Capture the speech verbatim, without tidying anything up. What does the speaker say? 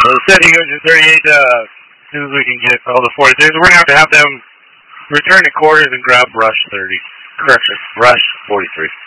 So setting engine thirty-eight, uh, as soon as we can get all the forty-six, we're going to have to have them return to quarters and grab Rush thirty. Correction, Rush forty-three.